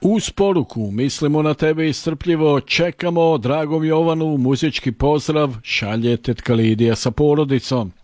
Uz poruku mislimo na tebe i strpljivo čekamo, dragom Jovanu, muzički pozdrav šalje tetka Lidija sa porodicom.